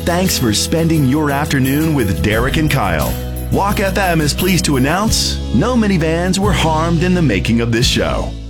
Thanks for spending your afternoon with Derek and Kyle. Walk FM is pleased to announce no minivans were harmed in the making of this show.